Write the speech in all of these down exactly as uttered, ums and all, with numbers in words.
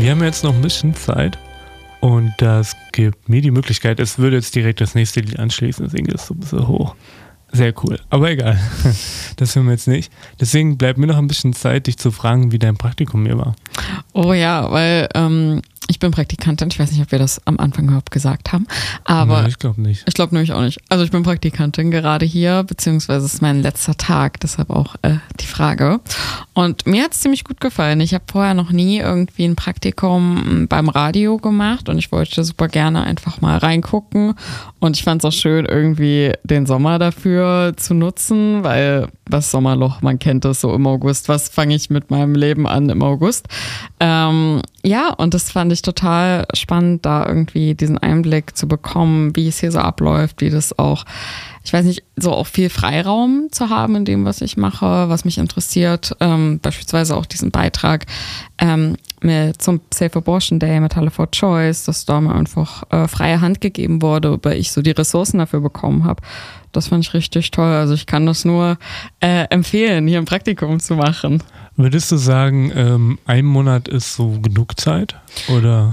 Wir haben jetzt noch ein bisschen Zeit und das gibt mir die Möglichkeit, es würde jetzt direkt das nächste Lied anschließen, deswegen ist es so ein bisschen hoch. Sehr cool, aber egal, das hören wir jetzt nicht. Deswegen bleibt mir noch ein bisschen Zeit, dich zu fragen, wie dein Praktikum hier war. Oh ja, weil ähm, ich bin Praktikantin. Ich weiß nicht, ob wir das am Anfang überhaupt gesagt haben. Aber Nein, ich glaube nicht. Ich glaube nämlich auch nicht. Also ich bin Praktikantin gerade hier, beziehungsweise es ist mein letzter Tag, deshalb auch äh, die Frage. Und mir hat es ziemlich gut gefallen. Ich habe vorher noch nie irgendwie ein Praktikum beim Radio gemacht und ich wollte super gerne einfach mal reingucken. Und ich fand es auch schön, irgendwie den Sommer dafür zu nutzen, weil das Sommerloch, man kennt das so im August. Was fange ich mit meinem Leben an im August? Ähm, ja, und das fand ich total spannend, da irgendwie diesen Einblick zu bekommen, wie es hier so abläuft, wie das auch, ich weiß nicht, so auch viel Freiraum zu haben in dem, was ich mache, was mich interessiert. Ähm, beispielsweise auch diesen Beitrag ähm, mit, zum Safe Abortion Day mit Halle for Choice, dass da mir einfach äh, freie Hand gegeben wurde, weil ich so die Ressourcen dafür bekommen habe. Das fand ich richtig toll. Also ich kann das nur äh, empfehlen, hier ein Praktikum zu machen. Würdest du sagen, ähm, ein Monat ist so genug Zeit? Oder?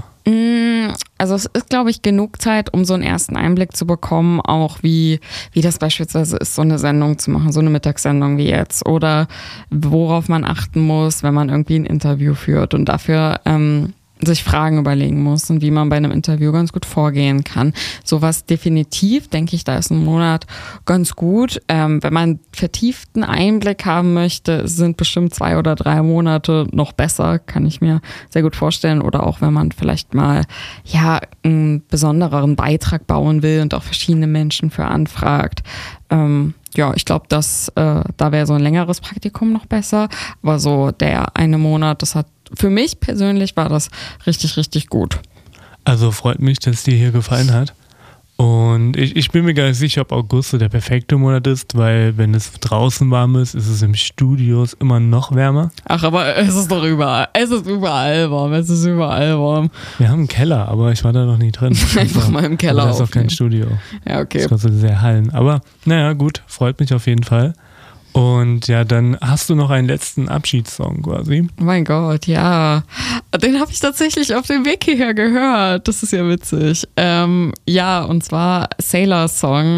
Also es ist, glaube ich, genug Zeit, um so einen ersten Einblick zu bekommen, auch wie, wie das beispielsweise ist, so eine Sendung zu machen, so eine Mittagssendung wie jetzt. Oder worauf man achten muss, wenn man irgendwie ein Interview führt und dafür ähm, sich Fragen überlegen muss und wie man bei einem Interview ganz gut vorgehen kann. Sowas definitiv, denke ich, da ist ein Monat ganz gut. Ähm, wenn man einen vertieften Einblick haben möchte, sind bestimmt zwei oder drei Monate noch besser, kann ich mir sehr gut vorstellen. Oder auch wenn man vielleicht mal ja einen besondereren Beitrag bauen will und auch verschiedene Menschen für anfragt. Ähm, ja, ich glaube, dass äh, da wäre so ein längeres Praktikum noch besser. Aber so der eine Monat, das hat für mich persönlich war das richtig, richtig gut. Also freut mich, dass es dir hier gefallen hat. Und ich, ich bin mir gar nicht sicher, ob August so der perfekte Monat ist, weil wenn es draußen warm ist, ist es im Studio immer noch wärmer. Ach, aber es ist doch überall, es ist überall warm, es ist überall warm. Wir haben einen Keller, aber ich war da noch nie drin. Einfach also, mal im Keller aufnehmen. Das ist auch kein Studio. Ja, okay. Das kostet sehr Hallen. Aber naja, gut, freut mich auf jeden Fall. Und ja, dann hast du noch einen letzten Abschiedssong quasi. Oh mein Gott, ja. Den habe ich tatsächlich auf dem Weg hierher gehört. Das ist ja witzig. Ähm, ja, und zwar Sailor Song